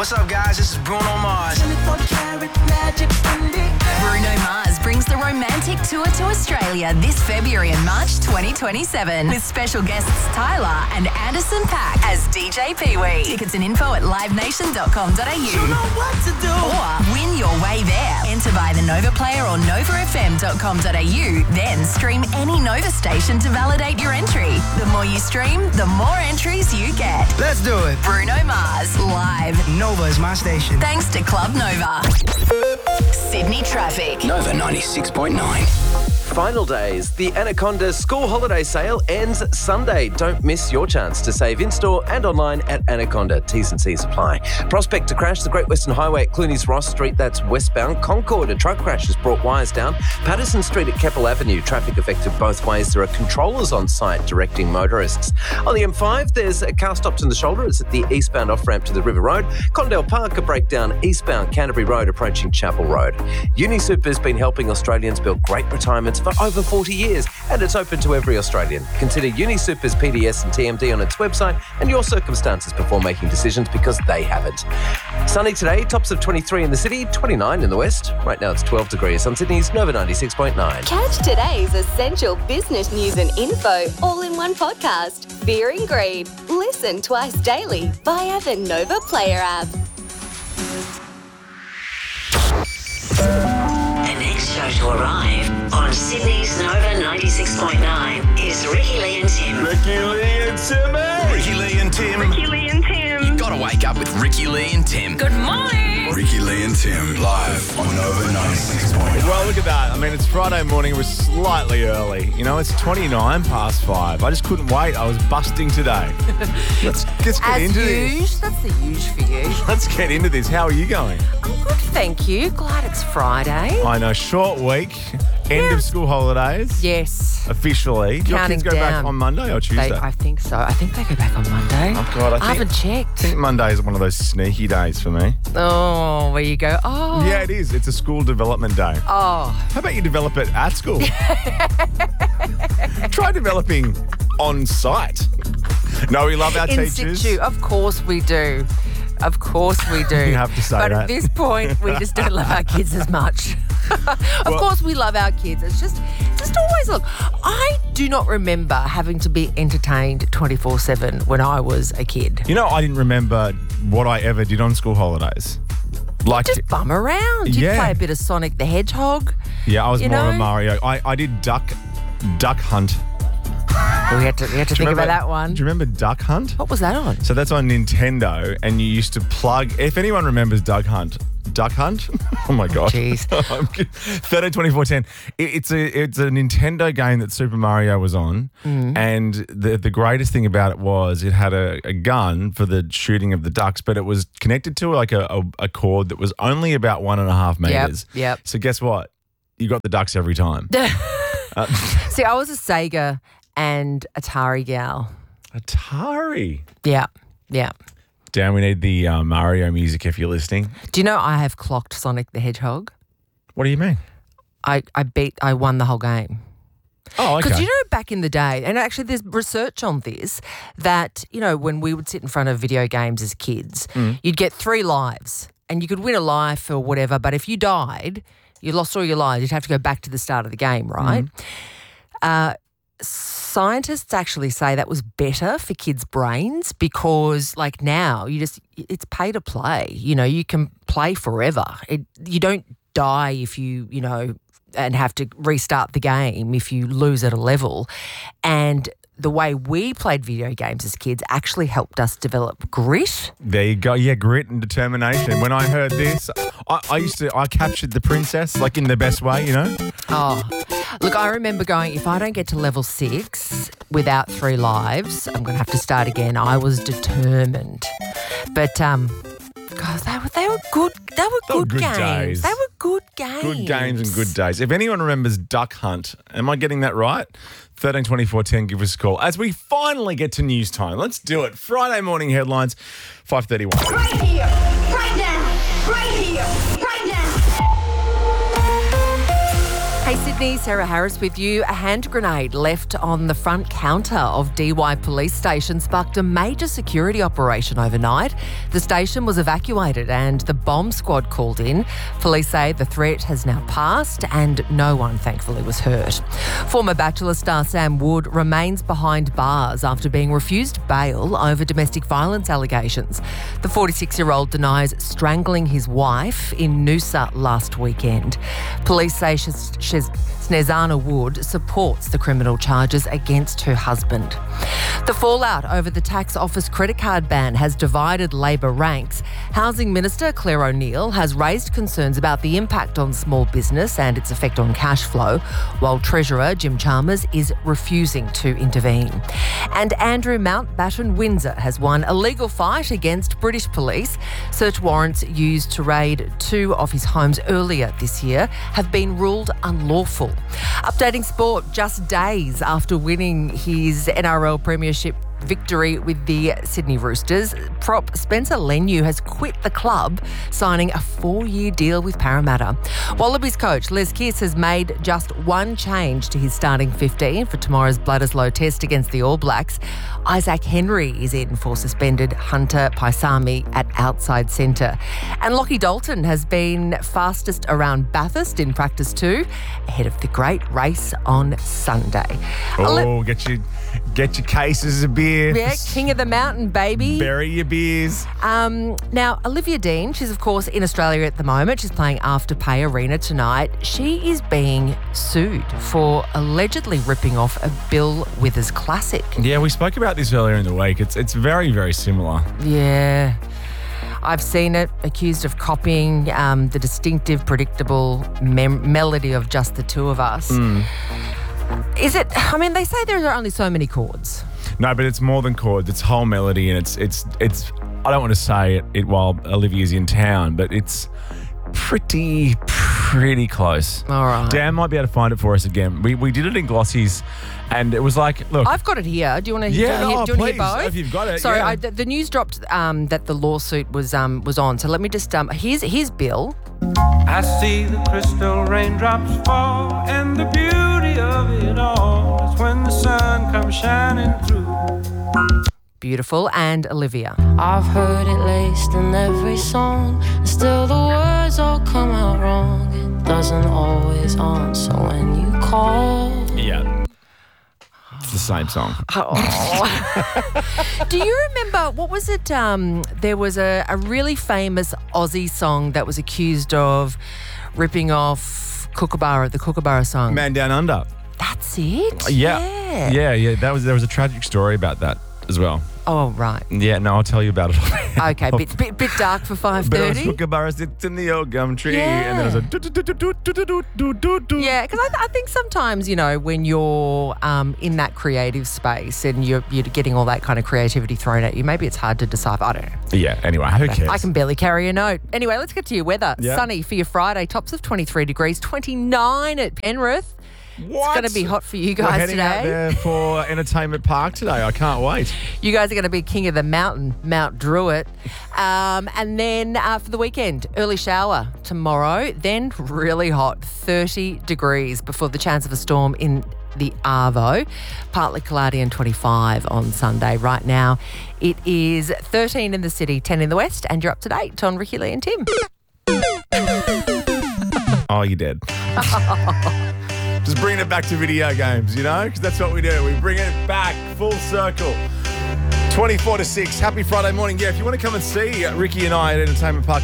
What's up, guys? This is Bruno Mars. Bruno Mars brings the Romantic Tour to Australia this February and March 2027 with special guests Tyler and Anderson .Paak as DJ Pee-wee. Tickets and info at livenation.com.au. You know what to do. Or win your way there. Enter by the Nova Player or novafm.com.au. Then stream any Nova station to validate your entry. The more you stream, the more entries you get. Let's do it. Bruno Mars, live. Nova is my station. Thanks to Club Nova. Sydney traffic. Nova 96.9. Final days. The Anaconda school holiday sale ends Sunday. Don't miss your chance to save in-store and online at Anaconda. T's and C's apply. Prospect to crash the Great Western Highway at Clooney's Ross Street. That's westbound. Concord, a truck crash has brought wires down. Patterson Street at Keppel Avenue. Traffic affected both ways. There are controllers on site directing motorists. On the M5, there's a car stopped in the shoulder. It's at the eastbound off-ramp to the River Road. Condell Park, a breakdown eastbound Canterbury Road approaching Chapel Road. UniSuper's been helping Australians build great retirements for over 40 years, and it's open to every Australian. Consider UniSuper's PDS and TMD on its website and your circumstances before making decisions, because they haven't. Sunny today, tops of 23 in the city, 29 in the west. Right now it's 12 degrees on Sydney's Nova 96.9. Catch today's essential business news and info all in one podcast. Fear and Greed. Listen twice daily via the Nova Player app. The next show to arrive on Sydney's Nova 96.9 is Ricky Lee and Tim. Ricky Lee and Timmy. Ricky Lee and Tim. Ricky Lee and Tim. You gotta wake up with Ricky Lee and Tim. Good morning. Ricky Lee and Tim live on Nova 96.9. Well, look at that. I mean, it's Friday morning. It was slightly early. You know, it's 29 past 5. I just couldn't wait. I was busting today. Let's get into this. That's the huge for you. Let's get into this. How are you going? I'm good, thank you. Glad it's Friday. I know, short week, end of school holidays. Yes. Officially. Your Counting kids go back down. on Monday or Tuesday? I think so. I think they go back on Monday. Oh, God, I haven't checked. I think Monday is one of those sneaky days for me. Oh, where you go. Oh. Yeah, it is. It's a school development day. Oh. How about you develop it at school? Try developing on site. No, we love our In teachers. situ. Of course we do. Of course we do. You have to say but that. at this point, we just don't love our kids as much. Of course we love our kids. It's just always, look, I do not remember having to be entertained 24/7 when I was a kid. You know, I didn't remember what I ever did on school holidays. Like, Just bum around. You Yeah. play a bit of Sonic the Hedgehog. yeah, I was you more of a know? Mario. I did duck hunt. We had to Do you think remember- about that one. Do you remember Duck Hunt? What was that on? So that's on Nintendo, and you used to plug. If anyone remembers Duck Hunt. Oh my god! Jeez. 13, 24, 10. It's a Nintendo game that Super Mario was on, and the greatest thing about it was it had a gun for the shooting of the ducks, but it was connected to like a cord that was only about 1.5 meters. Yep. So guess what? You got the ducks every time. See, I was a Sega and Atari gal. Atari. Yeah. Dan, we need the Mario music if you're listening. Do you know I have clocked Sonic the Hedgehog? What do you mean? I won the whole game. Oh, okay. Because you know, back in the day, and actually there's research on this, that, you know, when we would sit in front of video games as kids, you'd get 3 lives and you could win a life or whatever, but if you died, you lost all your lives, you'd have to go back to the start of the game, right? Scientists actually say that was better for kids' brains because, like, now it's pay to play. You know, you can play forever. You don't die if you know, and have to restart the game if you lose at a level. And the way we played video games as kids actually helped us develop grit. There you go. Yeah, grit and determination. When I heard this, I captured the princess, like, in the best way, you know? Oh, look, I remember going, if I don't get to level 6 without 3 lives, I'm going to have to start again. I was determined. But, God, they were good. They were good games. days. They were good games. Good games and good days. If anyone remembers Duck Hunt, am I getting that right? 13 24 10, give us a call. As we finally get to news time, let's do it. Friday morning headlines, 5:31. Right here, right now, right here, right now. Hey Sydney, Sarah Harris with you. A hand grenade left on the front counter of DY Police Station sparked a major security operation overnight. The station was evacuated and the bomb squad called in. Police say the threat has now passed and no one, thankfully, was hurt. Former Bachelor star Sam Wood remains behind bars after being refused bail over domestic violence allegations. The 46-year-old denies strangling his wife in Noosa last weekend. Police say Snezana Wood supports the criminal charges against her husband. The fallout over the tax office credit card ban has divided Labor ranks. Housing Minister Claire O'Neil has raised concerns about the impact on small business and its effect on cash flow, while Treasurer Jim Chalmers is refusing to intervene. And Andrew Mountbatten Windsor has won a legal fight against British police. Search warrants used to raid 2 of his homes earlier this year have been ruled unlawful. Updating sport just days after winning his NRL Premiership victory with the Sydney Roosters, prop Spencer Leniu has quit the club, signing a 4-year deal with Parramatta. Wallabies coach Les Kiss has made just one change to his starting 15 for tomorrow's Bledisloe test against the All Blacks. Isaac Henry is in for suspended Hunter Paisami at outside centre. And Lockie Dalton has been fastest around Bathurst in practice 2, ahead of the great race on Sunday. Oh, get your cases of beer. Yeah, King of the Mountain, baby. Bury your beers. Now, Olivia Dean, she's of course in Australia at the moment. She's playing Afterpay Arena tonight. She is being sued for allegedly ripping off a Bill Withers classic. Yeah, we spoke about this earlier in the week. It's very, very similar. Yeah. I've seen it, accused of copying the distinctive, predictable melody of Just the Two of Us. Is it? I mean, they say there are only so many chords. No, but it's more than chords. It's whole melody, and it's. I don't want to say it while Olivia's in town, but it's pretty close. All right. Dan might be able to find it for us again. We did it in Glossies, and it was like, look. I've got it here. Do you want to? Yeah, do you want to please, hear both? if you've got it. Sorry, yeah. the news dropped that the lawsuit was on. So let me just here's Bill. I see the crystal raindrops fall, and the beauty of it all is when the sun comes shining through. Beautiful. And Olivia. I've heard it laced in every song, and still the words all come out wrong. It doesn't always answer when you call. Yeah. It's the same song. Do you remember, what was it? There was a really famous Aussie song that was accused of ripping off Kookaburra, the Kookaburra song. Man Down Under. That's it? Yeah. There was a tragic story about that as well. Oh, right. Yeah, no, I'll tell you about it. Okay, bit dark for 5:30. But it was Kookaburra sits in the old gum tree, and then it was a do. Yeah, because I think sometimes, when you're in that creative space and you're getting all that kind of creativity thrown at you, maybe it's hard to decipher. I don't know. Yeah, anyway, who cares? I can barely carry a note. Anyway, let's get to your weather. Yeah. Sunny for your Friday, tops of 23 degrees, 29 at Penrith. What? It's going to be hot for you guys We're heading today. out there for Entertainment Park today. I can't wait. You guys are going to be king of the mountain, Mount Druitt. And then for the weekend, early shower tomorrow, then really hot, 30 degrees before the chance of a storm in the Arvo. Partly cloudy and 25 on Sunday. Right now, it is 13 in the city, 10 in the west, and you're up to date on Ricky Lee and Tim. Oh, you're dead. Just bringing it back to video games, because that's what we do. We bring it back full circle. 24 to 6. Happy Friday morning. Yeah, if you want to come and see Ricky and I at Entertainment Park